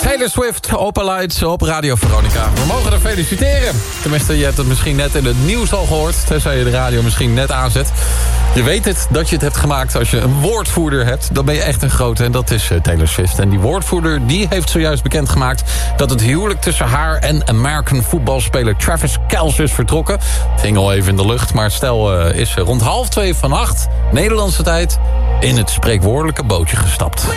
Taylor Swift, Open Lights op Radio Veronica. We mogen haar feliciteren. Tenminste, je hebt het misschien net in het nieuws al gehoord. Tenzij je de radio misschien net aanzet. Je weet het dat je het hebt gemaakt als je een woordvoerder hebt. Dan ben je echt een grote en dat is Taylor Swift. En die woordvoerder die heeft zojuist bekendgemaakt dat het huwelijk tussen haar en American voetbalspeler Travis Kelce is vertrokken. Het hing al even in de lucht, maar het stel is rond 1:30 vannacht, Nederlandse tijd, in het spreekwoordelijke bootje gestapt.